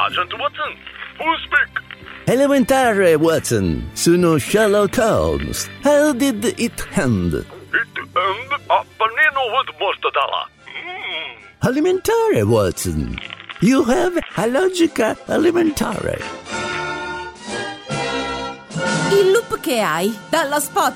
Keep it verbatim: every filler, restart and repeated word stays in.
Agent Watson, who speak? Elementare, Watson. Sono Sherlock Holmes. How did it end? It end a panino with mortadella. Mm. Alimentare, Watson. You have a logica alimentare. Il loop che hai dalla Spotify